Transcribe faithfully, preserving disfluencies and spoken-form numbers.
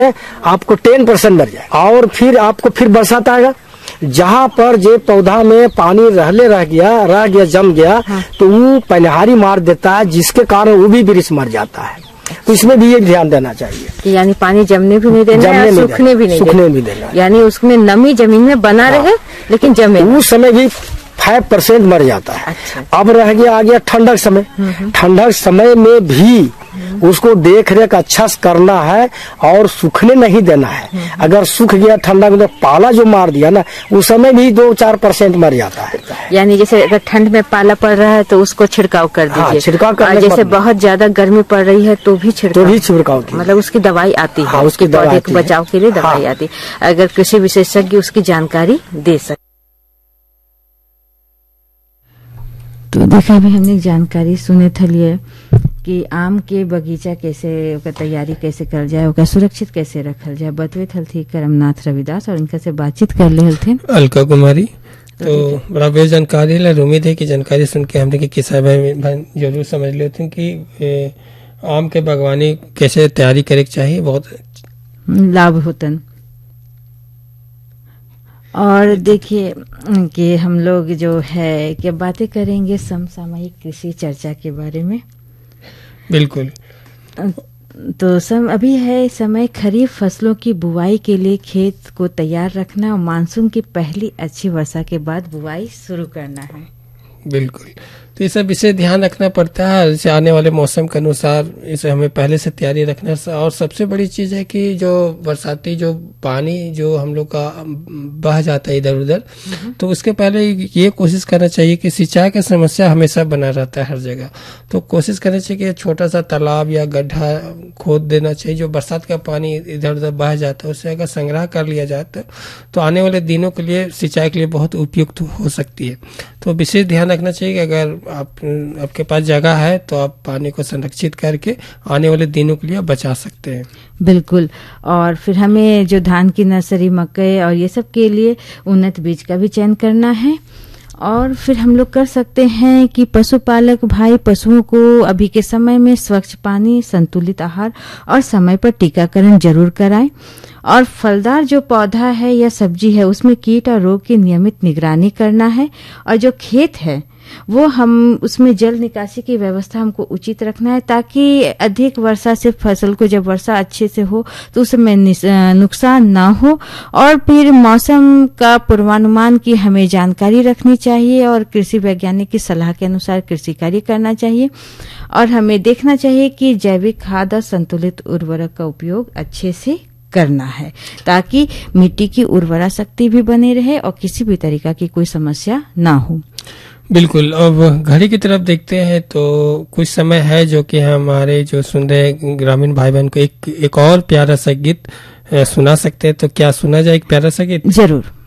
आपको ten percent मर जाए। और फिर आपको फिर बरसात आएगा, जहाँ पर जे पौधा में पानी रहले रह गया रह गया जम गया, हाँ। तो वो पनहारी मार देता है, जिसके कारण वो भी वृक्ष मर जाता है। तो इसमें भी ये ध्यान देना चाहिए कि यानी पानी जमने भी नहीं देना है, सूखने भी नहीं सूखने भी देना, यानी उसमें नमी जमीन में बना हाँ। रहे, लेकिन जमे उस समय भी फाइव परसेंट मर जाता है। अच्छा। अब रह गया आ गया ठंडक समय, ठंडक समय में भी उसको देख रेख अच्छा से करना है और सूखने नहीं देना है। अगर सूख गया ठंडक में तो पाला जो मार दिया ना, उस समय भी दो चार परसेंट मर जाता है। यानी जैसे अगर ठंड में पाला पड़ रहा है तो उसको छिड़काव कर दीजिए। हाँ, छिड़काव कर, जैसे बहुत ज्यादा गर्मी पड़ रही है तो भी छिड़काव तो भी छिड़काव मतलब उसकी दवाई आती है। हाँ, उसकी पौधे के बचाव के लिए दवाई आती है। अगर कृषि विशेषज्ञ उसकी जानकारी दे सके। तो देखा भी हमने जानकारी सुने थलिए कि आम के बगीचा कैसे ओकर तैयारी कैसे करल जाए, ओकर सुरक्षित कैसे रखल जाए, बतवे थल थी करमनाथ रविदास और इनका से बातचीत कर ले हलथिन अलका कुमारी। तो बड़ा बेहद जानकारी है। उम्मीद है कि जानकारी सुन के हमने किसान भाई भाई जरूर समझ लेते हैं कि आम के बागवानी कैसे तैयारी करे चाहिए, बहुत लाभ होतन। और देखिए कि हम लोग जो है कि बातें करेंगे समसामयिक कृषि चर्चा के बारे में। बिल्कुल। तो सम अभी है समय खरीफ फसलों की बुवाई के लिए खेत को तैयार रखना और मानसून की पहली अच्छी वर्षा के बाद बुवाई शुरू करना है। बिल्कुल। तो ये सब विषय ध्यान रखना पड़ता है, जैसे आने वाले मौसम के अनुसार इसे हमें पहले से तैयारी रखना। और सबसे बड़ी चीज है कि जो बरसाती जो पानी जो हम लोग का बह जाता है इधर उधर, तो उसके पहले ये कोशिश करना चाहिए कि सिंचाई का समस्या हमेशा बना रहता है हर जगह। तो कोशिश करना चाहिए कि छोटा सा तालाब या गड्ढा खोद देना चाहिए, जो बरसात का पानी इधर उधर बह जाता है, उससे अगर संग्रह कर लिया जाए तो आने वाले दिनों के लिए सिंचाई के लिए बहुत उपयुक्त हो सकती है। तो विशेष ध्यान रखना चाहिए कि अगर आप आपके पास जगह है तो आप पानी को संरक्षित करके आने वाले दिनों के लिए बचा सकते हैं। बिल्कुल। और फिर हमें जो धान की नर्सरी, मकई और ये सब के लिए उन्नत बीज का भी चयन करना है। और फिर हम लोग कर सकते हैं कि पशुपालक भाई पशुओं को अभी के समय में स्वच्छ पानी, संतुलित आहार और समय पर टीकाकरण जरूर कराएं। और फलदार जो पौधा है या सब्जी है उसमें कीट और रोग की नियमित निगरानी करना है। और जो खेत है वो हम उसमें जल निकासी की व्यवस्था हमको उचित रखना है, ताकि अधिक वर्षा से फसल को जब वर्षा अच्छे से हो तो उसमें नुकसान ना हो। और फिर मौसम का पूर्वानुमान की हमें जानकारी रखनी चाहिए और कृषि वैज्ञानिक की सलाह के अनुसार कृषि कार्य करना चाहिए। और हमें देखना चाहिए कि जैविक खाद और संतुलित उर्वरक का उपयोग अच्छे से करना है, ताकि मिट्टी की उर्वरा शक्ति भी बनी रहे और किसी भी तरीका की कोई समस्या ना हो। बिल्कुल। अब घड़ी की तरफ देखते हैं तो कुछ समय है जो कि हमारे जो सुन रहे ग्रामीण भाई बहन को एक एक और प्यारा सा गीत सुना सकते हैं। तो क्या सुना जाए एक प्यारा सा गीत? जरूर।